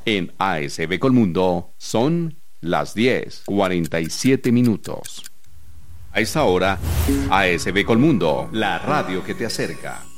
En ASB Colmundo son las 10:47. A esta hora, ASB Colmundo, la radio que te acerca.